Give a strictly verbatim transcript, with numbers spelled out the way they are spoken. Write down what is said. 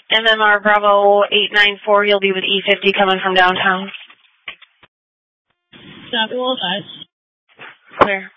M M R Bravo eight nine four, you'll be with E fifty coming from downtown. Stop, roll five. Clear.